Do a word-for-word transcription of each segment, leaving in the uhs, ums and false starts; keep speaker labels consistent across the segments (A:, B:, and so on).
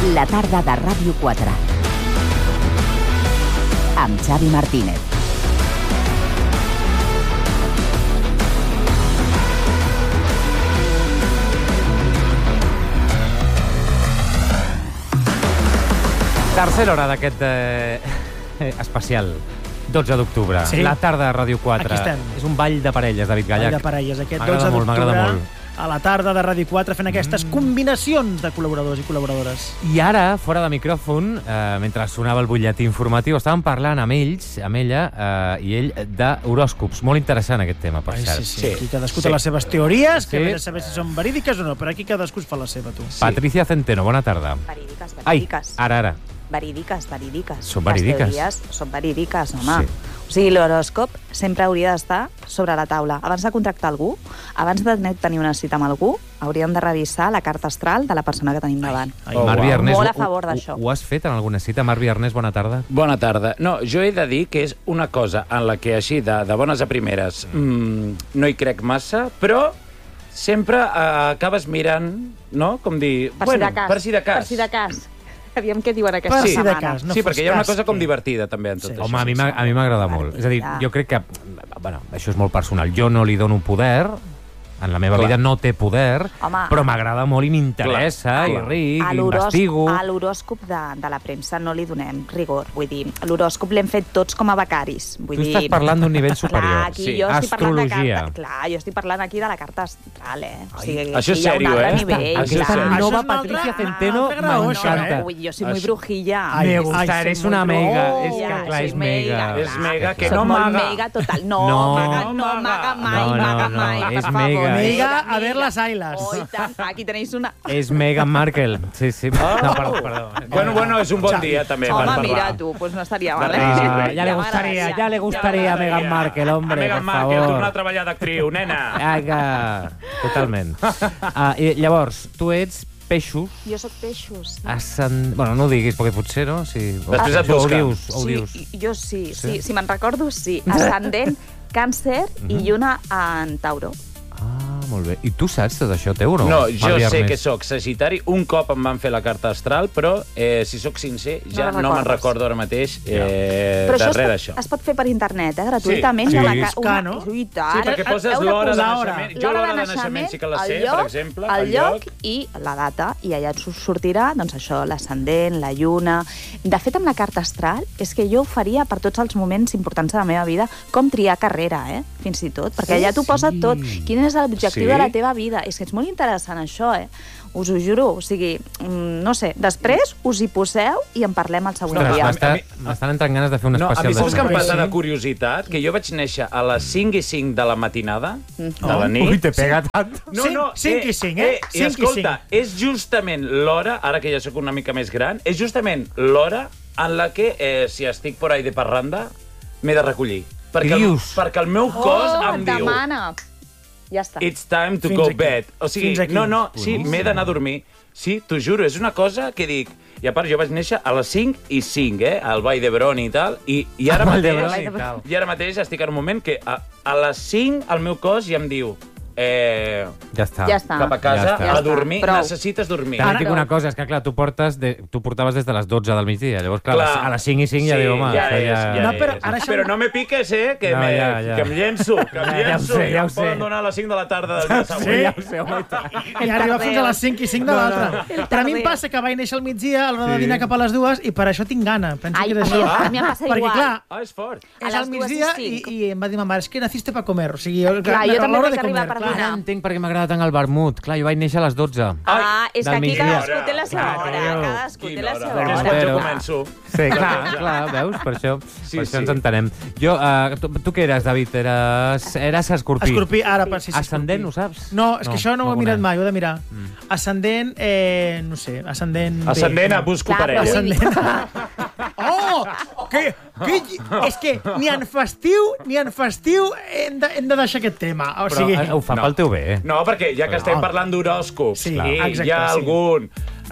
A: La tarda de Ràdio quatre. Amb Xavi Martínez.
B: Tercera hora d'aquest eh, especial. dotze d'octubre.
C: Sí.
B: La tarda de Ràdio quatre.
C: Aquí estem.
B: És un ball de parelles, David Gallac.
C: Ball de parelles, aquest
B: M'agrada
C: dotze
B: molt, m'agrada
C: d'octubre.
B: molt.
C: A la tarda de Ràdio quatre fent aquestes mm. combinacions de col·laboradors i col·laboradores.
B: I ara, fora de micròfon, eh, mentre sonava el butlletí informatiu, estàvem parlant amb ells, amb ella eh, i ell, d'horòscops. Molt interessant aquest tema, per
C: Ai,
B: cert.
C: sí, sí. Aquí cadascú
B: Sí.
C: té les seves teories,
B: Sí.
C: que vés a saber si són verídiques o no, però aquí cadascú es fa la seva, tu.
B: Sí. Patricia Centeno, bona tarda.
D: Verídiques,
B: Ai,
D: verídiques.
B: ara, ara.
D: Verídiques, verídiques.
B: Són verídiques.
D: Les teories són verídiques, home.
B: Sí.
D: O sigui, l'horòscop sempre hauria d'estar sobre la taula. Abans de contractar algú, abans de tenir una cita amb algú, hauríem de revisar la carta astral de la persona que tenim davant.
C: Ai,
B: Oh, Marc
E: wow.
B: Viernès,
D: Molt a
B: ho-
D: favor
B: ho-
D: d'això.
B: Ho has fet en alguna cita? Marc Viernès, bona tarda.
E: Bona tarda. No, jo he de dir que és una cosa en la que així, de, de bones a primeres, mm, no hi crec massa, però sempre eh, acabes mirant, no? Com dir...
D: Per
E: bueno,
D: si de cas.
E: Per si de cas.
D: Per si de cas. Aviam què diuen aquesta
C: Per si de
D: setmana.
C: cas. No
E: sí,
C: fos
E: perquè hi ha una
C: cas
E: cosa com
C: que-
E: divertida, també, en tot
C: Sí.
E: això.
B: Home, a mi m'ha- a mi m'agrada molt. És a dir, jo crec que... Bueno, això és molt personal. Jo no li dono poder... En la meva
E: Clar.
B: vida no té poder,
D: Home,
B: però m'agrada molt i m'interessa,
E: Clar,
B: i
E: clar.
B: ric,
D: A
B: i
D: l'horòscop-
B: investigo...
D: a l'horòscop de, de la premsa no li donem rigor. Vull dir, l'horòscop l'hem fet tots com a becaris. Vull
B: Tu
D: dir...
B: estàs parlant d'un nivell superior.
D: Clar, aquí
E: Sí.
D: jo estic parlant de
B: Astrologia.
D: carta... Clar, jo estic parlant aquí de la carta astral, eh? O sigui,
E: Ai,
D: aquí
E: això és
D: hi ha
E: sèrio,
D: un altre
E: eh?
D: nivell.
E: Això és
B: Aquesta
E: sèrio.
C: Això
B: nova
C: és un altre-
B: Patricia
C: un
B: Centeno
C: altre grau,
D: No,
C: això,
B: m'encanta.
C: eh?
D: Uy, yo soy muy
E: Això-
D: brujilla.
C: Ai,
B: Me
C: ai,
B: gusta,
C: soy
B: eres
C: muy
B: una mega.
C: brujilla,
B: És que,
D: soy
B: clar, és mega.
D: mega.
E: És mega, que
D: Soc
E: no
D: molt
E: maga.
D: mega total. No,
B: No.
D: maga, no,
E: No,
D: maga
E: maga.
D: mai,
B: No, no,
D: maga
B: no,
D: mai,
B: és
D: per
B: mega,
D: favor.
B: és-
C: Mega, a ver las ailas.
D: Oh, i tant, aquí tenéis una...
B: És Meghan Markle. Sí, sí.
E: Oh.
B: No, perdó, perdó.
E: Bueno, bueno, és un bon
C: Xavi.
E: dia, també, per
D: Home,
E: parlar.
D: mira, tu, pues no estaria mal.
E: De
D: eh?
E: res,
B: Ah,
E: res.
B: ya le
D: Ja
B: gustaría,
D: m'agradaria.
B: ya le gustaría a Meghan Markle, hombre,
E: A Meghan
B: por
E: Markle,
B: favor.
E: tornar a treballar d'actriu, nena.
B: Ai, que... Totalment. Ah, i llavors, tu ets peixos,
D: Jo sóc peixos. Sí.
B: ascend... Bueno, no ho diguis, perquè potser, no? Si...
E: Després et
B: Ho
E: busca.
B: dius, ho dius.
D: Sí, jo sí,
B: Sí?
D: sí, si me'n recordo, sí. Ascendent, càncer i lluna en tauro.
B: Ah, molt bé. I tu saps tot això teu o no?
E: No,
B: Marc
E: jo sé
B: Viernès?
E: que sóc sagitari. Un cop em van fer la carta astral, però, eh, si sóc sincer, ja
D: No
E: no,
D: la
E: me'n
D: recordes.
E: recordo ara mateix eh,
D: Però això
E: de
D: es
E: res
D: pot,
E: d'això.
D: es pot fer per internet, eh, gratuïtament.
B: Sí,
D: Hi ha
B: sí.
D: una, ca-
C: Buscar,
D: una,
C: no?
D: I
E: Sí,
D: tant.
E: perquè poses
D: Heu de
E: l'hora de
D: posar
E: naixement. Jo l'hora de naixement sí que la sé,
D: el lloc,
E: per exemple,
D: el
E: el
D: lloc
E: lloc.
D: i la data, i allà et sortirà, doncs això, l'ascendent, la lluna... De fet, amb la carta astral, és que jo ho faria per tots els moments importants de la meva vida, com triar carrera, eh? Fins i tot, perquè allà t'ho posa tot. Quin és l'objectiu
E: Sí.
D: de la teva vida? És que és molt interessant, això, eh? Us ho juro, o sigui, mm, no sé, després us hi poseu i en parlem el següent
B: Ostres,
D: dia.
B: m'està-
E: A mi-
B: m'estan entrant ganes de fer un
E: No, a
B: especial
E: mi saps que em
B: d'això.
E: passa
C: Sí.
E: de curiositat? Que jo vaig néixer a les cinc i cinc de la matinada, de la nit.
B: Ui, te pega tant.
C: Cinc- cinc i cinc, eh?
E: I
C: Cinc i
E: escolta, és justament l'hora, ara que ja sóc una mica més gran, és justament l'hora en la que, eh, si estic por ahí de parranda, m'he de recollir. Perquè, el,
B: dius?
E: perquè el meu cos
D: oh,
E: em diu...
D: demana. Ja està.
E: It's time to
C: Fins
E: go
C: aquí.
E: bed. O sigui,
C: Fins aquí.
E: no, no, sí,
B: Boníssim.
E: m'he d'anar a dormir. Sí, t'ho juro, és una cosa que dic... I a part, jo vaig néixer a les cinc i cinc, eh? Al Vall d'Hebron i tal. I, i ara
B: Al Vall
E: mateix...
B: d'Hebron i tal.
E: I ara mateix estic en un moment que a, a les cinc el meu cos ja em diu... Eh,
B: Ja està.
D: Ja està.
E: cap a casa,
B: Ja està.
E: a dormir,
D: Prou.
E: necessites dormir.
B: També
C: Ara-
B: et dic una cosa, és que clar, tu portes de, tu portaves des de les dotze del migdia, llavors clar,
E: Clar.
B: a les cinc i cinc ja
E: Sí,
B: diu, home,
E: ja
B: això
E: és,
B: ja...
E: ja
C: No, però
E: és.
C: ara això-
E: Però no me piques, eh? Que,
B: No,
E: me,
B: ja, ja.
E: que em llenço, que em
B: Ja- ja ho
E: llenço.
B: sé, ja ho
E: em poden
B: sé.
E: donar a les cinc de la tarda del dia següent.
C: Sí.
B: Ja ho sé, home, i tant.
C: I arriba fins a les cinc i cinc de l'altre. Però a mi em passa que vaig néixer al migdia, a l'hora de dinar cap a les dues, i per això tinc gana. Penso
D: Ai,
C: que
D: a
C: és
D: mi,
C: això.
D: a mi em passa
C: Perquè,
D: igual.
C: clar,
E: Ah, és fort.
D: A
C: és
D: les
C: al
D: dues i
C: migdia i,
D: cinc.
C: i em va dir ma mare, és que naciste para comer. O sigui, jo,
D: Clar, jo
C: a
D: també
C: l'hora
D: vaig
C: de
D: arribar
C: comer.
D: per
C: clar.
D: dinar.
B: Ara entenc per què m'agrada tant el vermut. Clar, jo vaig néixer a les dotze.
D: Ah, és que
B: del
D: aquí
B: migdia.
D: cadascú té la seva
B: Clar,
D: hora.
B: tio.
D: Cadascú té la
E: Quina
D: seva
E: hora. És
D: hora.
E: quan jo
B: Però-
E: començo.
B: Sí, clar, clar, veus? Per això,
E: Sí,
B: per això
E: sí.
B: ens entenem. Jo, uh, tu, tu què eres, David? Eres, eres escorpí.
C: Escorpí, ara, per si és
B: Ascendent,
C: escorpí.
B: ho saps?
C: No, és que això no, ho he mirat
B: conec.
C: mai, ho he de mirar. Ascendent, eh, no sé, ascendent... bé.
E: Ascendent a busco
D: Clar, però
E: parella.
D: vull dir-
C: Ascendent. Oh! Que, que, és que ni en festiu ni en festiu hem de, hem de deixar aquest tema. O
B: Però
C: sigui,
B: eh, ho fa
E: No.
B: pel teu bé. eh?
E: No, perquè ja que estem
C: No.
E: parlant d'horòscops
C: Sí,
E: i
C: exacte,
E: hi ha
C: sí.
E: algun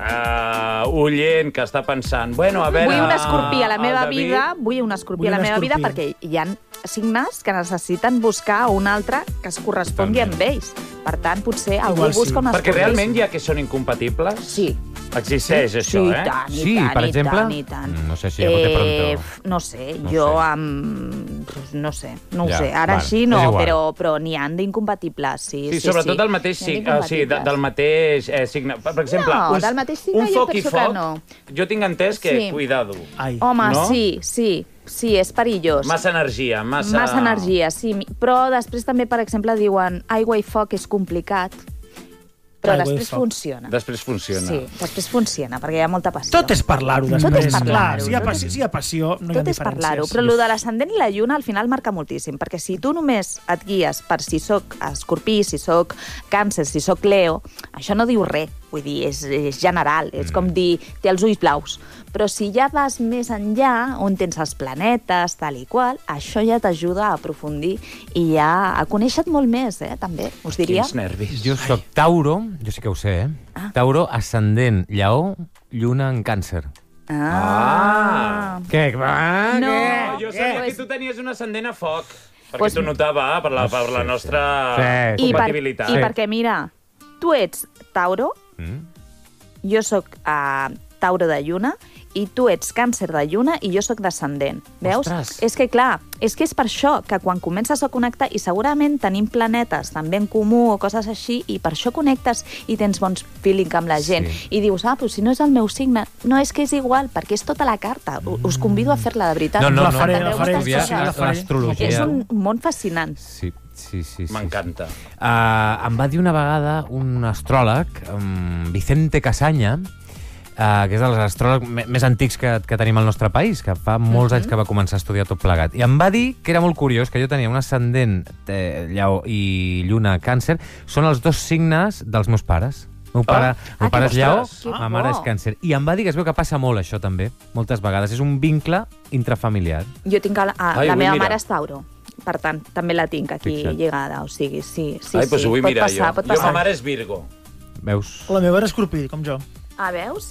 E: uh, oient que està pensant, bueno, a veure...
D: Vull un escorpí a la
E: el
D: meva
E: David-
D: vida, vull un escorpí
C: Vull
D: a la
C: un
D: meva vida
C: escorpí.
D: perquè hi ha signes que necessiten buscar un altre que es correspongui amb ells. Per tant, potser algú
C: Igual sí.
D: busca un escorpí.
E: Perquè realment hi ha que són incompatibles?
D: Sí.
E: Existeix, això,
D: sí,
E: eh?
D: I tant, i
B: Sí,
D: tant,
B: per
D: i
B: exemple?
D: tant, i tant.
B: No sé si ja bote pronto.
D: No sé,
B: No
D: jo
B: sé.
D: amb... No sé, no ho
B: Ja,
D: sé. Ara
B: vale,
D: així
B: és
D: no,
B: igual.
D: però, però n'hi ha d'incompatibles, sí,
E: Sí,
D: sí,
E: sobretot
D: sí.
E: del mateix,
D: N'hi ha
E: sig... ah, sí, de,
D: d'incompatibles.
E: del mateix eh, signe. Per per exemple,
D: No,
E: uns-
D: del mateix signe
E: un
D: jo
E: foc i
D: penso que
E: foc,
D: no.
E: jo tinc entès que,
D: Sí.
E: cuidado,
C: Ai.
D: Home,
E: No?
D: sí, sí, sí, és perillós.
E: massa energia, massa...
D: Massa energia, sí. Però després també, per exemple, diuen aigua i foc és complicat, però
C: Aigua i
D: després
C: foc.
D: funciona.
E: Després funciona.
D: Sí, després funciona, perquè hi ha molta passió.
C: Tot és parlar-ho després.
D: Tot és parlar-ho,
C: Clar, si hi ha
D: tot
C: passió,
D: és-
C: si hi ha passió no hi ha
D: Tot és
C: diferències.
D: parlar-ho, però el de l'ascendent i la lluna al final marca moltíssim, perquè si tu només et guies per si sóc escorpí, si sóc càncer, si sóc leo, això no diu res, vull dir, és, és general, és com dir, té els ulls blaus. Però si ja vas més enllà, on tens els planetes, tal i qual, això ja t'ajuda a aprofundir i ja a conèixer-te molt més, eh, també, us diria.
E: Quins nervis.
B: Jo soc Tauro, jo sí que ho sé, eh?
D: Ah.
B: Tauro, ascendent, lleó, lluna en càncer.
D: Ah!
B: Què? Va,
D: No.
B: què?
E: Jo sabia
D: Pues-
E: que tu tenies un ascendent a foc, perquè
D: Pues-
E: t'ho notava per la, per la
B: Sí,
E: nostra
B: sí.
D: I, per,
E: compatibilitat.
D: I perquè, mira, tu ets Tauro,
B: Mm?
D: jo sóc uh, Tauro de lluna, i tu ets càncer de lluna i jo sóc descendent. Veus?
B: Ostres.
D: És que, clar, és que és per això que quan comences a connectar, i segurament tenim planetes també en comú o coses així, i per això connectes i tens bons feeling amb la gent.
B: Sí.
D: I dius, ah, però si no és el meu signe, no, és que és igual, perquè és tota la carta. U- Us convido a fer-la, de veritat.
B: No, no,
C: La
B: no,
C: faré,
B: no,
C: la
B: no,
C: faré,
B: estudiar
C: sí, sí, la faré.
B: l'astrologia.
D: És un món fascinant.
B: Sí, sí, sí. sí
E: M'encanta.
B: Sí. Uh, em va dir una vegada un astròleg, um, Vicente Casaña, uh, que és dels astròlegs me- més antics que, que tenim al nostre país, que fa molts anys que va començar a estudiar tot plegat. I em va dir que era molt curiós, que jo tenia un ascendent eh, lleó i lluna càncer, són els dos signes dels meus pares. El meu pare,
E: Ah.
B: el meu
D: Ah,
B: pare
D: que
B: és lleó,
D: ostres,
B: ma
D: que
B: mare
D: bo.
B: és càncer. I em va dir que es veu que passa molt això també, moltes vegades. És un vincle intrafamiliar.
D: Jo tinc a, a,
E: Ai,
D: la
E: vull
D: meva
E: mirar.
D: mare és Tauro. Per tant, també la tinc aquí
B: Fixa't.
D: lligada. O sigui, sí, sí,
E: Ai,
D: sí.
E: doncs ho vull
D: pot
E: mirar
D: passar,
E: jo.
D: Pot
E: Jo, ma
D: passar.
E: mare és Virgo.
B: Veus?
C: La meva era escorpí, com jo.
D: Ah, veus?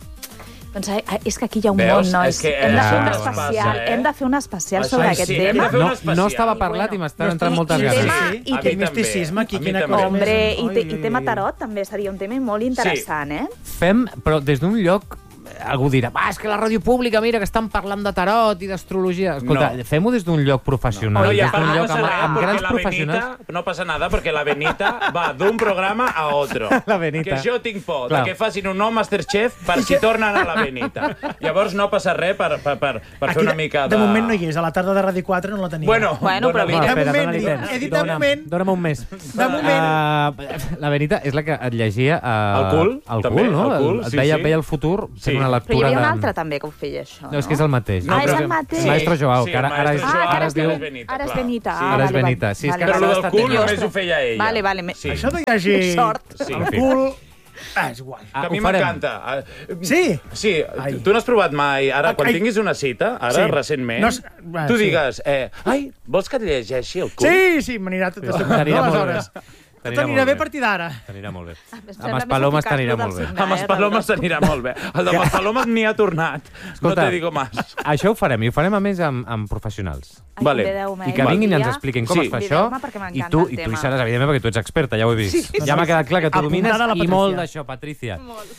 D: Doncs eh, és que aquí hi ha un
E: Veus?
D: món, nois.
E: És que,
D: hem de fer un
B: eh,
D: especial,
E: passa, eh?
D: hem de fer un especial
E: Això
D: sobre
E: sí,
D: aquest
E: hem de
D: tema.
E: fer un
B: No,
E: especial.
B: no estava
D: I
B: parlat
D: bueno.
B: i m'estan entrant moltes
C: I
D: tema-
B: ganes.
C: Sí,
D: i
C: i
E: A
C: té
E: mi
C: misticisme aquí,
E: també.
C: quina
E: A mi
C: cosa
E: també.
C: més.
D: Hombre, i, te,
C: Oi,
D: i tema
C: oi, oi.
D: tarot també seria un tema molt interessant, eh?
B: Fem, però des d'un lloc algú dirà, va, és que la ràdio pública, mira, que estan parlant de tarot i d'astrologia. Escolta,
E: No.
B: fem-ho des d'un lloc professional.
E: No,
D: Oi,
E: i a
B: des
E: part
B: d'un
E: no
B: lloc
E: passa
B: amb,
E: res,
B: amb
E: perquè
B: grans
E: la
B: professionals.
E: Benita, no passa nada, perquè la Benita va d'un programa a otro.
B: La Benita.
E: Que jo tinc por
B: Clar.
E: de que facin un nou Masterchef per si tornen a la Benita. Llavors no passa res per, per, per, per fer una mica de...
C: de moment no hi és, a la tarda de Ràdio quatre no la tenim.
E: Bueno,
D: Bueno, però
E: dóna-li.
D: mira,
C: de moment,
B: dóna-li temps.
C: he dit de
B: Dóna'm-
C: moment.
B: Dóna'm un mes.
C: De moment.
B: Uh, la Benita és la que et llegia... Uh,
E: El cul,
B: El
E: també,
B: cul, no?
E: el cul,
B: et
E: sí,
B: veia,
E: sí.
B: veia el futur
E: Sí.
B: fent una
D: Però hi
B: lectura
D: havia un
B: de...
D: altre també que ho feia, això, no?
B: No, és que és el mateix.
D: Ah, és
B: però
D: el
B: que-
D: mateix.
B: El maestro Joao,
E: Sí,
B: que ara,
E: el
B: ara és...
E: maestro
D: Ah, que
E: Joao
D: ara
B: es
D: és,
B: diu...
E: Benita, Benita,
D: ara és
E: clar.
D: Benita.
E: Sí.
D: Ah,
B: Ara és
D: vale,
B: Benita.
D: vale.
B: Sí, és que
D: Vale,
E: Però
B: ara
E: el
B: s'ha
E: del cul
B: tingut.
E: només ho feia ella.
D: Vale, vale. me-
E: Sí.
C: Això de que hi hagi...
D: Que sort.
E: Sí.
C: El cul... Ah, és igual.
B: Ah,
E: Que a mi
B: ho farem.
E: m'encanta. Ah,
C: Sí?
E: Sí,
C: Ai.
E: tu n'has provat mai, ara, quan
C: Ai.
E: tinguis una cita, ara,
C: Sí.
E: recentment,
C: No és- va,
E: tu
C: sí.
E: digues, eh, ai, vols que et llegeixi el cul?
C: Sí, sí, m'anirà tot estupendo.
B: T'anirà molt bé.
C: Aleshores, tot
B: T'anirà
C: anirà
B: molt
C: bé
B: bé.
C: a partir d'ara.
B: T'anirà molt bé.
D: Em
B: Amb
D: sembla
B: els
D: més
B: palomes
D: eficaç
B: t'anirà
D: lo del
B: molt bé.
D: signe,
E: Amb els
D: eh,
E: palomes
D: del-
E: anirà molt bé. El de els palomes ni ha tornat.
B: Escolta.
E: No te digo más.
B: Això ho farem, i ho farem a més amb, amb professionals.
D: Ai,
E: Vale.
D: convideu-me,
B: I que
D: eh,
B: vinguin i ens
D: dia.
B: expliquin com
E: Sí.
B: es fa això.
D: Convideu-me perquè m'encanta
B: I tu,
D: el
B: i tu hi
D: tema.
B: seràs, evidentment, perquè tu ets experta, ja ho he vist. Ja m'ha quedat clar que tu domines
C: Apuntada la
B: i
C: Patricia.
B: molt d'això, Patricia.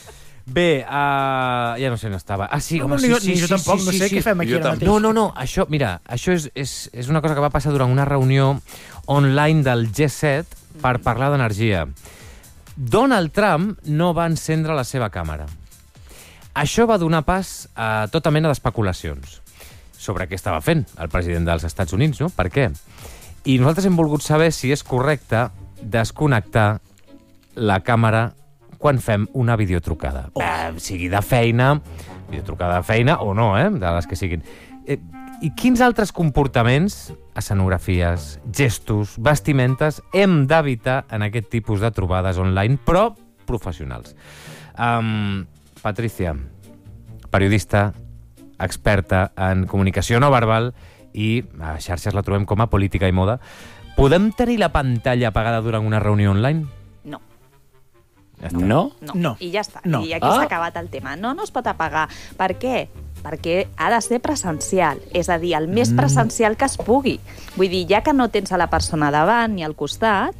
B: Bé, uh, ja no sé on estava. Ah, sí,
C: No,
B: home,
C: no,
B: sí,
C: ni-
B: sí,
C: ni
B: sí,
C: jo tampoc,
B: sí,
C: no
B: sí,
C: sé
B: sí.
C: què fem aquí
E: Jo
C: ara
E: tampoc.
C: mateix.
B: No, no, no, això, mira, això és, és, és una cosa que va passar durant una reunió online del G set per parlar d'energia. Donald Trump no va encendre la seva càmera. Això va donar pas a tota mena d'especulacions sobre què estava fent el president dels Estats Units, no? Per què? I nosaltres hem volgut saber si és correcte desconnectar la càmera quan fem una videotrucada. Oh. Eh, sigui de feina, videotrucada de feina o no, eh? De les que siguin. Eh, I quins altres comportaments, escenografies, gestos, vestimentes, hem d'evitar en aquest tipus de trobades online, però professionals? Um, Patricia, periodista, experta en comunicació no verbal i a xarxes la trobem com a política i moda. Podem tenir la pantalla apagada durant una reunió online?
D: No.
B: Ja està.
E: No?
D: No.
C: No.
D: I ja està.
C: No.
D: I aquí
E: Ah.
D: s'ha acabat el tema. No, no es pot apagar. Per què? Perquè ha de ser presencial, és a dir, el més presencial que es pugui. Vull dir, ja que no tens a la persona davant ni al costat,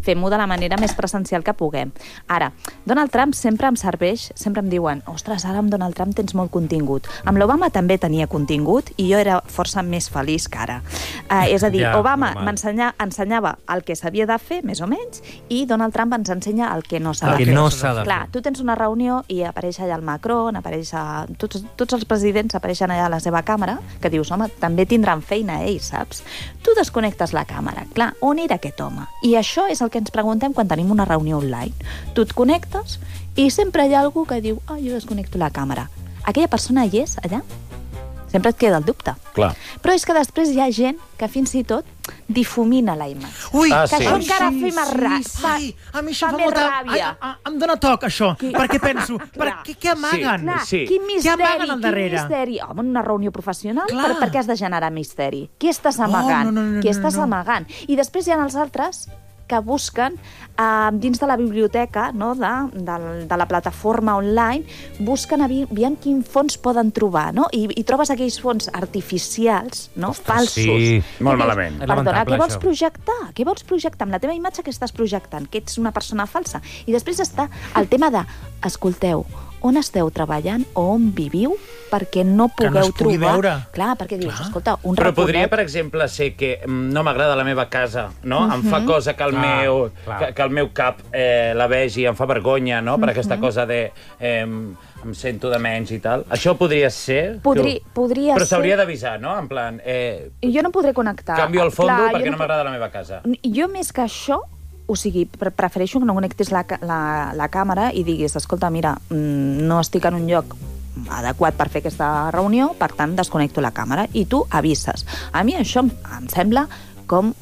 D: fem-ho de la manera més presencial que puguem. Ara, Donald Trump sempre em serveix, sempre em diuen, ostres, ara amb Donald Trump tens molt contingut. Amb l'Obama també tenia contingut i jo era força més feliç que ara. Uh, és a dir,
B: Ja,
D: Obama
B: normal.
D: m'ensenya- ensenyava el que s'havia de fer, més o menys, i Donald Trump ens ensenya el que no s'ha
B: El
D: de
B: que
D: fer.
B: no s'ha de
D: Clar,
B: fer.
D: tu tens una reunió i apareix allà el Macron, apareix a... tots, tots els presidents apareixen allà a la seva càmera, que dius, home, també tindran feina ells, saps? Tu desconnectes la càmera. Clar, on era aquest home? I això és el que ens preguntem quan tenim una reunió online. Tu et connectes i sempre hi ha algú que diu, ah, jo desconnecto la càmera. Aquella persona hi és, allà? Sempre et queda el dubte.
E: Clar.
D: Però és que després hi ha gent que fins i tot difumina la imatge.
C: Ui,
E: Ah,
D: Que
E: sí.
D: això encara
C: sí,
D: fa més
C: sí,
D: ra-
C: sí.
D: fa-
C: A mi això
D: fa
C: fa
D: més
C: molta...
D: ràbia.
C: Ai, a, em dóna toc, això,
D: Que-
C: perquè penso, per
D: Clar.
C: què, què amaguen?
D: Clar,
E: Sí.
D: quin misteri,
C: amaguen al
D: quin
C: darrere?
D: misteri. Home, en una reunió professional,
C: Clar.
D: per, per què has de generar misteri? Qui estàs amagant?
C: no, no, no,
D: Qui
C: no,
D: estàs
C: no.
D: amagant? I després hi ha els altres que busquen eh, dins de la biblioteca, no, de, de, de la plataforma online, busquen avi- aviam quin fons poden trobar, no? I, i trobes aquells fons artificials, no? Falsos.
B: sí.
E: Molt
D: I dius,
E: malament.
B: És
D: Perdona,
B: lamentable,
D: què vols
B: això.
D: projectar? Què vols projectar? Amb la teva imatge que estàs projectant? Que ets una persona falsa. I després està el tema de, escolteu, on esteu treballant o on viviu perquè no
C: Que no
D: pugueu
C: es pugui
D: trobar...
C: veure.
D: Clar, perquè dius,
C: Clar.
D: escolta, un
E: Però
D: raconet...
E: podria, per exemple, ser que mm, no m'agrada la meva casa, no? Em fa cosa que el,
B: Clar,
E: meu,
B: clar.
E: que, que el meu cap eh, la vegi, em fa vergonya, no? Per aquesta cosa de... Eh, em sento de menys i tal. Això podria ser...
D: Podri,
E: que-
D: podria
E: Però
D: ser...
E: s'hauria d'avisar, no? En plan, eh,
D: I jo no podré connectar.
E: canvio el fondo
D: Clar,
E: perquè
D: jo
E: no m'agrada la meva casa.
D: Jo més que això, o sigui, pre prefereixo que no connectis la, ca- la, la càmera i diguis, escolta, mira, mm, no estic en un lloc adequat per fer aquesta reunió, per tant, desconnecto la càmera i tu avises. A mi això em, em sembla com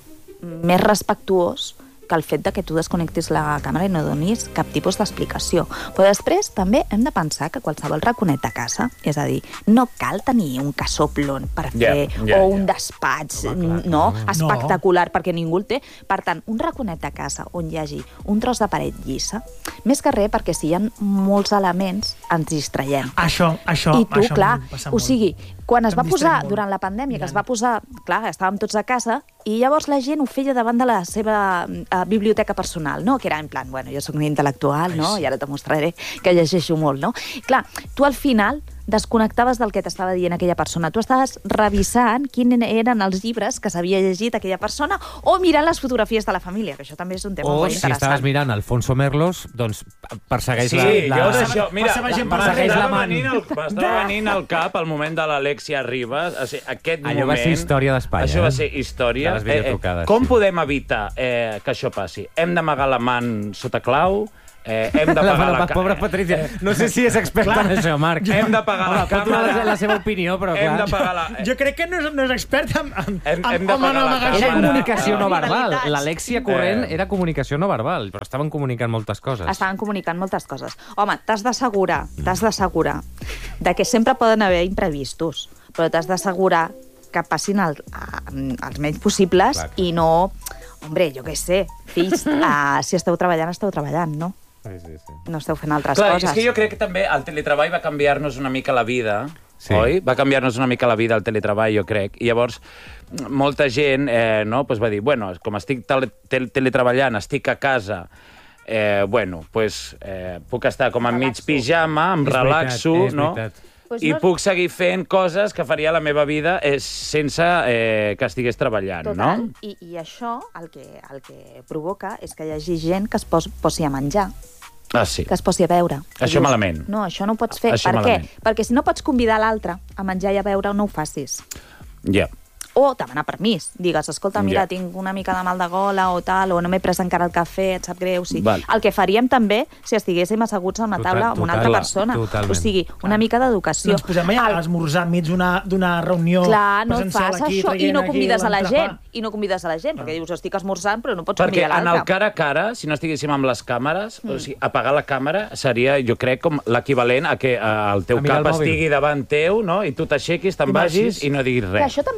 D: més respectuós que el fet de que tu desconnectis la càmera i no donis cap tipus d'explicació. Però després també hem de pensar que qualsevol raconet de casa, és a dir, no cal tenir un casoplon per
E: Ja,
D: fer,
E: ja,
D: o un
E: ja.
D: despatx,
B: Home, clar,
D: no,
B: clar.
D: espectacular, perquè ningú el té. Per tant, un raconet de casa on hi hagi un tros de paret llisa, més que res perquè si hi ha molts elements ens distraiem.
C: Això, això,
D: I tu,
C: això
D: clar,
C: em passa
D: o
C: molt.
D: sigui, quan es
C: Em
D: va posar,
C: distrec molt.
D: durant la pandèmia, que es
C: Mirant.
D: va posar, clar, estàvem tots a casa, i llavors la gent ho feia davant de la seva uh, biblioteca personal, no? Que era en plan, bueno, jo sóc un intel·lectual, no? I ara te mostraré que llegeixo molt, no? Clar, tu al final desconnectaves del que t'estava dient aquella persona. Tu estaves revisant quins eren els llibres que s'havia llegit aquella persona o mirant les fotografies de la família, que això també és un tema
B: O
D: molt
B: si
D: interessant.
B: estaves mirant Alfonso Merlos, doncs persegueix
E: Sí,
B: la... la...
E: jo d'això... Mira,
C: passava gent per
B: darrere.
E: m'estava
B: la
E: venint, al- m'estava venint al cap el moment de l'Alexia Ribas. O sigui, aquest
B: Allò
E: moment...
B: va ser història d'Espanya,
E: Això va
B: eh?
E: ser història.
B: De les videotrucades,
E: com
B: sí.
E: podem evitar eh, que això passi? Hem d'amagar l'amant sota clau, eh, hem de
B: La,
E: pagar
B: la,
E: la...
B: pobra Patricia. No sé si és experta en això, Marc.
E: Hem de pagar la
B: Home, pot donar
E: càmera.
B: la, la seva opinió, però
E: Hem
B: clar...
E: de pagar la...
C: Jo crec que no és, no és expert en, en,
E: Hem-
C: en,
E: hem de
C: home,
E: pagar
C: no
E: la
C: amagar
B: Era
E: càmera.
B: comunicació no verbal.
D: Rivalitats.
B: L'Alexia Corrent
E: Eh.
B: era comunicació no verbal, però estaven comunicant moltes coses.
D: Estaven comunicant moltes coses. Home, t'has d'assegurar, t'has d'assegurar de que sempre poden haver imprevistos, però t'has d'assegurar que passin el, a, els menys possibles
B: Clar, clar.
D: i no... Hombre, jo què sé, fills, uh, si esteu treballant, esteu treballant, no?
B: Sí, sí, sí.
D: No esteu fent altres
E: Clar,
D: coses.
E: és que jo crec que també el teletreball va canviar-nos una mica la vida,
B: Sí.
E: oi? Va canviar-nos una mica la vida el teletreball, jo crec. I llavors, molta gent eh, no, pues va dir, bueno, com estic tele tel teletreballant, estic a casa, eh, bueno, pues, eh, puc estar com a mig
D: Relaxo.
E: pijama, em
B: És
E: relaxo,
B: veritat, és
E: no?
B: veritat.
D: Pues
E: I
D: no-
E: puc seguir fent coses que faria la meva vida eh, sense eh, que estigués treballant,
D: Total.
E: no?
D: I, I això el que, el que provoca és que hi hagi gent que es pos, posi a menjar,
E: Ah, sí.
D: que es posi a beure. Que
E: Això malament.
D: No, això no ho pots fer.
E: Això
D: per
E: malament.
D: què? Perquè si no pots convidar l'altre a menjar i a beure, no ho facis.
E: Ja.
D: O demanar permís. Digues, escolta, mira,
E: Ja.
D: tinc una mica de mal de gola o tal, o no m'he pres encara el cafè, et sap greu. Sí.
E: Val.
D: El que faríem també si estiguéssim asseguts a una
B: Total-
D: taula amb una
B: total-
D: altra persona.
B: totalment.
D: O sigui, una mica
C: No
D: d'educació.
C: ens posem a
D: El-
C: esmorzar enmig d'una d'una reunió
D: Clar, no
C: presencial
D: fas
C: aquí,
D: això i
C: traient
D: no
C: aquí
D: convides a la
C: l'entrepà.
D: gent. I no convides a la gent, perquè dius, estic esmorzant, però no pots
E: Perquè
D: convidar
E: en
D: l'altre.
E: el cara a cara, si no estiguéssim amb les càmeres, mm. o sigui, apagar la càmera seria, jo crec, com l'equivalent a que eh, el teu
B: A mirar
E: cap
B: el mòbil.
E: estigui davant teu, no? I tu t'aixequis, te'n
C: I
E: vagis
C: vagis.
E: i no diguis
D: Que
E: res.
D: això també passa a les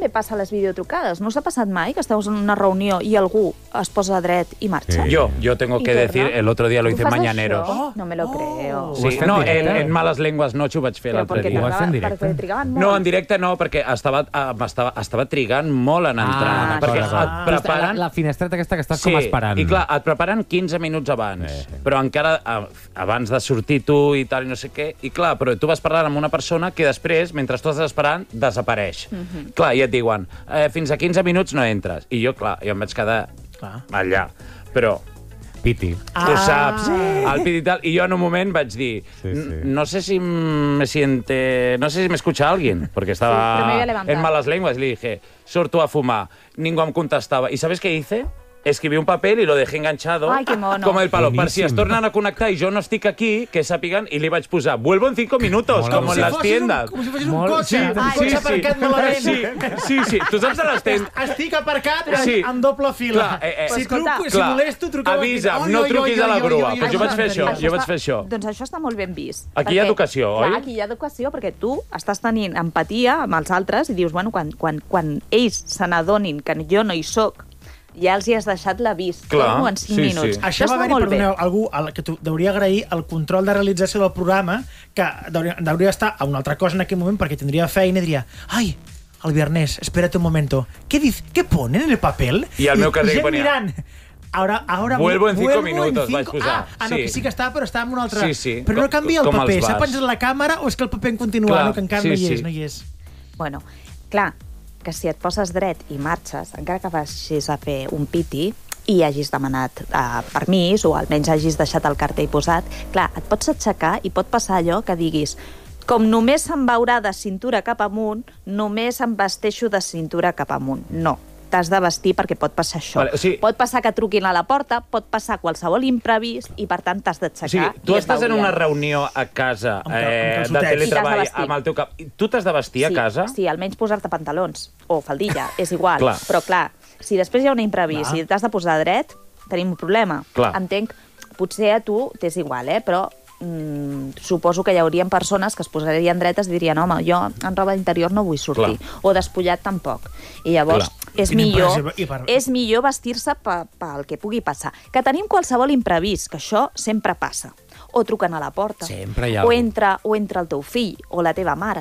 D: les videotrucades. No us ha passat mai que esteu en una reunió i algú es posa dret i marxa?
B: Sí.
E: Yo, yo tengo
D: ¿Y
E: que
D: torna?
E: decir, el otro día lo
D: ¿Tú
E: hice
D: fas
E: mañanero.
D: això? No me lo creo.
B: Ho
E: Sí,
B: has fet
E: no,
B: en
E: en,
B: directe?
E: en males lenguas no ho vaig fer
D: Però
E: l'altre
D: perquè,
B: Ho
E: dia.
B: has fet en
D: tardava-
B: directe?
D: perquè trigaven molt.
E: No, en directe no, perquè estava, ah, estava, estava trigant molt en entrar.
B: Ah,
E: perquè
B: d'acord, d'acord.
E: et preparen...
B: La, la finestreta aquesta que estàs
E: Sí,
B: com esperant.
E: i clar, et preparen quinze minuts abans,
B: Sí, sí.
E: però encara a- abans de sortir tu i tal, i no sé què, i clar, però tu vas parlant amb una persona que després, mentre tu estàs esperant, desapareix.
D: Mhm.
E: Clar, i et diuen, eh, fins a quinze minuts no entres. I jo, clar, jo em vaig quedar
C: Clar.
E: allà. Però
B: Piti.
C: Ah.
E: ho saps, al pit i tal, i jo en un moment vaig dir,
B: Sí, sí.
E: "N- no sé si me siente, no sé si me escucha alguien, porque
D: Sí, pero me
E: estaba
D: voy a levantar.
E: en malas lenguas, y le dije, sorto a fumar, ningú em contestava. ¿Y sabes qué hice? Escribí un papel y lo dejé enganchado
D: Ai, que mono.
E: com el palo. Per si
B: Boníssim.
E: es tornen a connectar i jo no estic aquí, que sàpiguen, i li vaig posar, vuelvo en cinco minutos,
B: Molt
E: como
B: bé.
E: en
C: Si
E: las
C: fossis
E: tiendas.
C: Un, com si fossis
B: Molt-
C: un cotxe,
B: sí,
C: un
B: sí,
C: cotxe
E: sí.
C: aparcat malament.
E: Sí, sí, sí. Tu saps de les tendes...
C: Estic aparcat
E: Sí.
C: en doble fila.
E: Clar, eh, eh.
C: Si,
D: Escolta,
C: truco, si
E: clar,
C: molesto, truqueu aquí.
E: avisa'm,
C: Oi,
E: no
C: oi,
E: truquis
C: oi,
E: a la
C: oi, oi,
E: grua,
C: oi,
E: però
C: oi,
E: jo vaig
C: oi,
E: fer
C: oi,
E: això.
C: oi,
E: Jo vaig
D: està-
E: fer això.
D: Doncs això està molt ben vist.
E: Aquí hi ha
D: perquè-
E: educació, oi?
D: Clar, aquí hi ha educació, perquè tu estàs tenint empatia amb els altres i dius, bueno, quan, quan, quan ells se n'adonin que jo no hi soc, ja els hi has deixat l'avís.
E: Clar,
D: Torno en cinc
E: sí,
D: minuts.
E: sí.
C: Això va
D: està
C: haver-hi,
D: molt bé.
C: perdoneu, algú al que tu deuria agrair el control de realització del programa, que deuria, deuria estar a una altra cosa en aquell moment, perquè tindria feina i diria, ai, el viernes, espérate un momento, ¿qué, dice, ¿qué ponen en el papel?
E: I al meu carrer
C: gent
E: ponia,
C: mirant, Ahora, ahora
E: Vuelvo en cinco
C: vuelvo
E: minutos,
C: en cinco...
E: vaig posar.
C: Ah, ah, no,
E: Sí.
C: que sí que està, però està en un altre...
E: Sí, sí.
C: Però no
E: Com-
C: canvia el
E: com
C: paper.
E: els
C: S'ha
E: bars.
C: penjat la càmera o és que el paper en continua,
E: Clar,
C: no, que encara
E: sí,
C: no hi és,
E: sí.
C: no hi és.
D: Bueno, clar, que si et poses dret i marxes, encara que vagis a fer un piti i hagis demanat uh, permís o almenys hagis deixat el cartell posat, clar, et pots aixecar i pot passar allò que diguis com només se'm veurà de cintura cap amunt, només em vesteixo de cintura cap amunt. No, t'has de vestir perquè pot passar això.
E: Vale, o sigui-
D: Pot passar que truquin a la porta, pot passar qualsevol imprevist i, per tant, t'has
E: O
D: d'aixecar.
E: sigui, tu
D: i es
E: estàs en
D: veurien.
E: una reunió a casa
C: Amb cal- amb
E: eh, de
C: calçotets.
D: I
E: teletreball
D: t'has de vestir.
E: amb el teu cap. I tu t'has de vestir a
D: sí,
E: casa?
D: Sí, almenys posar-te pantalons o faldilla, és igual.
E: Clar.
D: Però clar, si després hi ha un imprevist
C: Clar.
D: i t'has de posar dret, tenim un problema.
E: Clar.
D: Entenc, potser a tu t'és igual, eh? però mm, suposo que hi haurien persones que es posarien dretes i dirien, home, jo en roba d'interior no vull sortir,
E: Clar.
D: o despullat tampoc. I llavors
E: Clar.
D: és
C: I anem per
D: millor,
C: exemple- i per-
D: és millor vestir-se pe- pel que pugui passar. Que tenim qualsevol imprevist, que això sempre passa. O truquen a la porta.
B: Sempre hi ha
D: o
B: algú.
D: entra, o entra el teu fill, o la teva mare,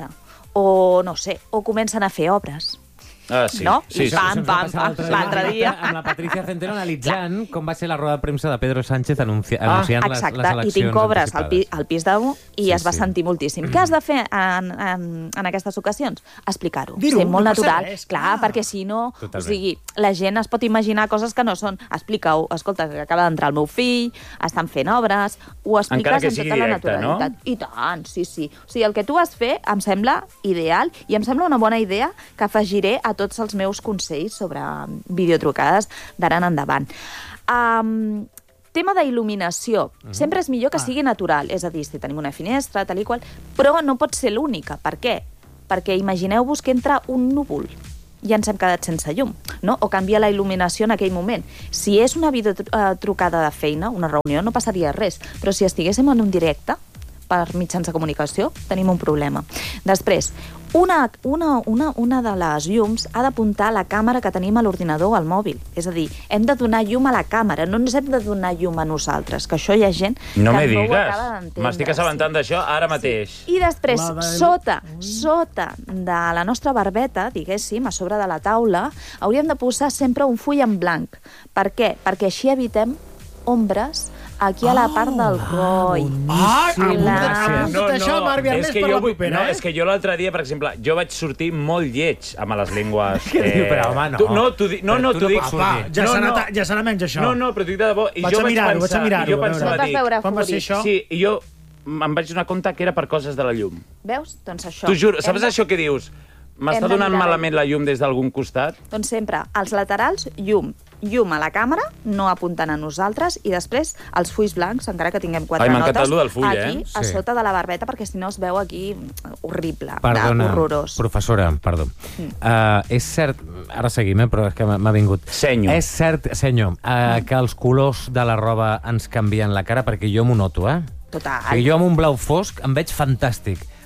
D: o no sé, o comencen a fer obres.
E: Ah, sí.
D: No?
E: Sí, sí.
D: Pam,
B: Això ens va
D: pam,
B: passar
D: pam,
B: l'altre dia
D: l'altre
B: amb la-
D: dia.
B: Amb la Patricia Centeno analitzant com va ser la roda de premsa de Pedro Sánchez anunci
E: Ah,
B: anunciant les,
D: Exacte,
B: les
D: i
B: eleccions
D: tinc obres al, pi,
B: anticipades.
D: al pis d'au i
B: Sí,
D: es va
B: sí.
D: sentir moltíssim. Què has de fer en, en, en aquestes ocasions? Explicar-ho.
C: Dir-ho,
D: Ser molt
C: no passa
D: natural.
C: res,
D: clar,
C: clar.
D: perquè si no, o
B: Totalment.
D: sigui, la gent es pot imaginar coses que no són. Explica-ho. Escolta, que acaba d'entrar el meu fill, estan fent obres, ho expliques
E: Encara que
D: amb
E: sigui
D: tota la
E: directe,
D: naturalitat.
E: no?
D: I tant, sí, sí. O sigui, el que tu vas fer em sembla ideal i em sembla una bona idea que afegiré a tots els meus consells sobre videotrucades d'ara en endavant. Um, tema d'il·luminació. Sempre és millor que sigui natural. És a dir, si tenim una finestra, tal i qual, però no pot ser l'única. Per què? Perquè imagineu-vos que entra un núvol i ens hem quedat sense llum, no? O canvia la il·luminació en aquell moment. Si és una videotrucada de feina, una reunió, no passaria res. Però si estiguéssim en un directe, per mitjans de comunicació, tenim un problema. Després, una, una, una, una de les llums ha d'apuntar a la càmera que tenim a l'ordinador o al mòbil. És a dir, hem de donar llum a la càmera, no ens hem de donar llum a nosaltres, que això hi ha gent
E: No
D: que
E: me
D: no ho
E: digues.
D: acaba d'entendre.
E: M'estic assabentant d'això ara mateix.
D: I després,
C: La de-
D: sota, sota de la nostra barbeta, diguéssim, a sobre de la taula, hauríem de posar sempre un full en blanc. Per què? Perquè així evitem ombres aquí a la part del coll.
C: Ah,
D: Sí,
C: apunta't,
D: la-
C: apunta't això, Marc Viernès,
E: és que
C: per
E: jo
C: la
E: vull,
C: propera,
E: no,
C: eh?
E: és que jo l'altre dia, per exemple, jo vaig sortir molt lleig amb les llengües.
B: Què diu? Però, home, no.
E: Tu, no, tu, di- no,
B: Però
E: no,
B: tu
E: t'ho
B: no
E: dic.
B: pots
C: Apa,
B: sortir.
C: ja,
E: no,
C: serà,
E: no.
C: ta- ja serà menys això.
E: No, no, però t'ho dic de debò. I
C: Vaig
E: jo
C: a
E: vaig
C: mirar-ho,
E: pensar,
C: vaig a mirar-ho,
E: i jo
C: a veure.
E: pensava,
D: No t'has
E: dic,
D: veure
C: Quan va ser
D: fúric.
C: això?
E: sí, i jo em vaig donar compte que era per coses de la llum.
D: Veus? Doncs això.
E: T'ho juro,
D: Hem
E: saps
D: de-
E: això que dius? M'està
D: hem de
E: donant
D: mirar bé.
E: malament la llum des d'algun costat?
D: Doncs sempre, als laterals, llum. Llum a la càmera, no apuntant a nosaltres, i després els fulls blancs, encara que tinguem quatre
E: Ai, m'ha
D: notes,
E: encantat lo del full,
D: aquí,
E: eh?
D: a
B: Sí.
D: sota de la barbeta, perquè si no es veu aquí horrible,
B: Perdona,
D: horrorós.
B: professora, perdó. Mm. Uh, és cert, ara seguim, eh, però és que m'ha m'ha vingut.
E: Senyo.
B: És cert, senyor, uh, que els colors de la roba ens canvien la cara, perquè jo m'ho noto, eh?
D: Total.
B: O sigui, jo amb un blau fosc em veig fantàstic.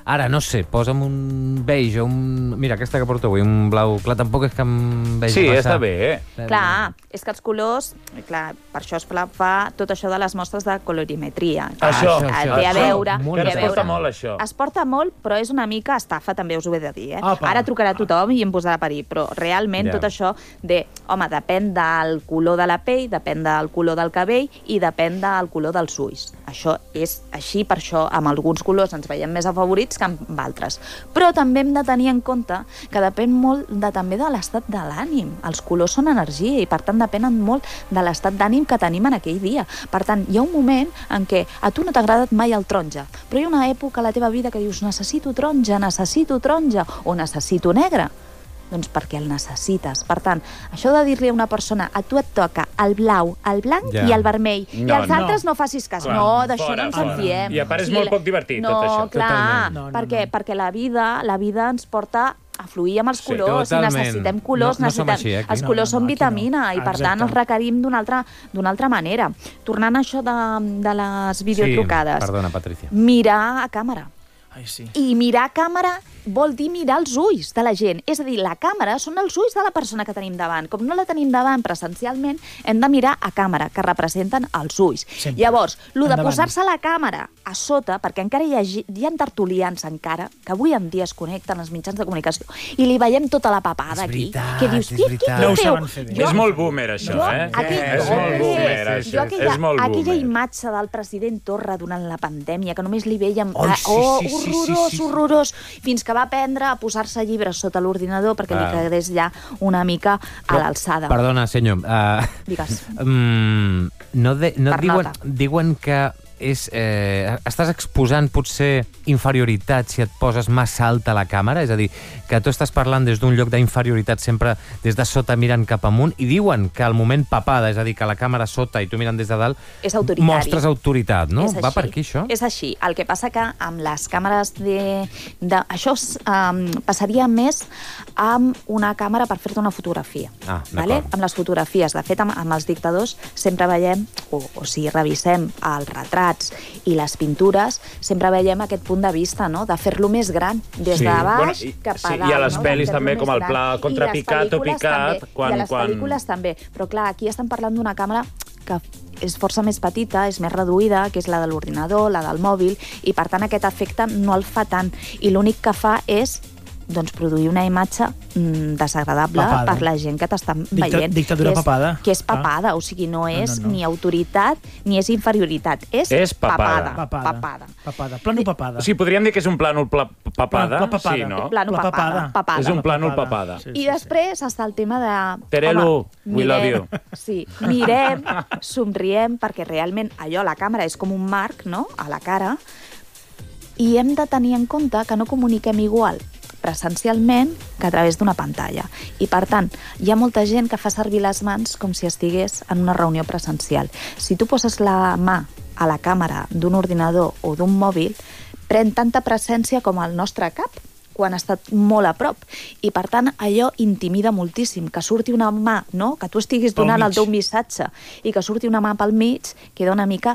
B: Ara, no sé, posa'm un beige o un... Mira, aquesta que porto avui, un blau clar, tampoc és que em vegi
E: Sí,
B: massa.
E: està bé, eh?
D: Clar, és que els colors, clar, per això es fa, fa tot això de les mostres de colorimetria.
E: Això,
D: Eh,
B: això,
D: té a
B: això.
D: veure...
B: Molt
E: Que
D: té
E: ara
D: a
E: es porta
D: veure.
E: molt, això.
D: Es porta molt, però és una mica estafa, també us ho he de dir. Eh?
C: Apa.
D: Ara trucarà tothom i em posarà a parir, però realment
B: Ja.
D: tot això de, home, depèn del color de la pell, depèn del color del cabell i depèn del color dels ulls. Això és així, per això amb alguns colors ens veiem més afavorits que amb altres. Però també hem de tenir en compte que depèn molt de, també de l'estat de l'ànim. Els colors són energia i, per tant, depenen molt de l'estat d'ànim que tenim en aquell dia. Per tant, hi ha un moment en què a tu no t'ha agradat mai el taronja, però hi ha una època a la teva vida que dius necessito taronja, necessito taronja o necessito negre. Doncs perquè el necessites. Per tant, això de dir-li a una persona a tu et toca el blau, el blanc
B: Ja.
D: i el vermell,
E: No,
D: i als
E: no.
D: altres no facis cas.
E: Clar,
D: no, d'això
E: fora,
D: no ens
E: fora.
D: en fiem.
E: I a part és
D: O
E: molt poc divertit,
D: no,
E: tot això.
D: No, clar,
C: Totalment. No, no,
D: perquè,
C: no.
D: perquè la vida, la vida ens porta a fluir amb els
E: Sí,
D: colors
B: totalment.
D: i necessitem colors,
B: No- no som
D: necessitem...
B: així, eh, aquí.
D: Els
C: No,
D: colors
C: no, no,
D: són
C: aquí
D: vitamina
C: no.
D: i, per
C: Exacte.
D: tant, els requerim d'una altra, d'una altra manera. Tornant a això de, de les videotrucades,
B: Sí, perdona, Patricia.
D: mirar a càmera.
C: Ai, sí.
D: I mirar a càmera vol dir mirar els ulls de la gent. És a dir, la càmera són els ulls de la persona que tenim davant. Com no la tenim davant presencialment, hem de mirar a càmera, que representen els ulls.
C: Sempre.
D: Llavors, lo de
C: Endavant.
D: posar-se la càmera a sota, perquè encara hi ha, gi- hi ha tertulians encara, que avui en dia es connecten als mitjans de comunicació, i li veiem tota la papada
B: És
D: aquí.
B: veritat,
D: que dius,
B: és
D: "Qui- qui-
B: veritat."
D: qui
C: No ho
D: feu?"
C: saben fer bé.
D: Jo-
E: És molt boomer, això,
D: jo,
E: eh?
D: aquell,
E: És molt
D: hombre,
E: boomer,
D: jo
E: això.
D: aquella,
E: És molt
D: aquella
E: boomer.
D: imatge del president Torra durant la pandèmia, que només li veiem...
B: Ai,
D: ah,
B: sí,
D: oh,
B: sí, sí, sí,
D: horrorós,
B: sí, sí.
D: horrorós, fins que va aprendre a posar-se llibres sota l'ordinador perquè
B: Ah.
D: li quedés ja una mica a
B: Però,
D: l'alçada.
B: Perdona, senyor. Uh,
D: Digues.
B: mm, no de, no
D: Per
B: et diuen,
D: nota.
B: diuen que és, eh, estàs exposant potser inferioritat si et poses massa alta la càmera, és a dir, que tu estàs parlant des d'un lloc d'inferioritat sempre des de sota mirant cap amunt, i diuen que al moment papada, és a dir, que la càmera sota i tu mirant des de dalt,
D: És autoritari.
B: mostres autoritat, no?
D: És
B: Va
D: així.
B: per aquí, això?
D: És així. El que passa que amb les càmeres de... de això es, um, passaria més amb una càmera per fer-te una fotografia.
B: Ah,
D: vale?
B: d'acord.
D: Amb les fotografies. De fet, amb, amb els dictadors sempre veiem, o, o si revisem els retrats i les pintures, sempre veiem aquest punt de vista, no? De fer-lo més gran, des
E: Sí.
D: de baix
E: Bueno, i-
D: cap a
E: sí,
D: dalt.
E: i a les
D: no?
E: pel·lis
D: Fer-lo
E: també,
D: més
E: com el
D: gran.
E: pla
D: I les
E: contrapicat o
D: pel·lícules
E: picat,
D: també.
E: quan-
D: I a les
E: quan-
D: pel·lícules també. Però clar, aquí estem parlant d'una càmera que és força més petita, és més reduïda, que és la de l'ordinador, la del mòbil, i per tant aquest efecte no el fa tant. I l'únic que fa és doncs, produir una imatge mm, desagradable
C: Papada.
D: per la gent que t'està
C: Dicta-
D: veient.
C: dictadura
D: que és,
C: papada.
D: Que és
C: Ah.
D: papada, o sigui, no és
C: no, no.
D: ni autoritat ni és inferioritat, és,
E: És papada.
C: Papada.
D: papada.
C: Papada. Plano papada.
E: O sigui, podríem dir que és un plànol pla papada?
C: Pla- pla papada.
E: Sí, no?
D: Plano
C: La
D: papada.
C: papada.
D: papada.
E: És un plànol
C: papada.
E: papada.
C: Sí,
D: I després està el tema de...
E: Terelu,
D: home,
E: we love
D: mirem-
E: you.
D: Sí, mirem, somriem, perquè realment allò, la càmera és com un marc, no?, a la cara, i hem de tenir en compte que no comuniquem igual presencialment que a través d'una pantalla. I, per tant, hi ha molta gent que fa servir les mans com si estigués en una reunió presencial. Si tu poses la mà a la càmera d'un ordinador o d'un mòbil, pren tanta presència com el nostre cap quan ha estat molt a prop. I, per tant, allò intimida moltíssim. Que surti una mà, no?, que tu estiguis
C: Pel
D: donant el
C: mig.
D: teu missatge i que surti una mà pel mig, queda una mica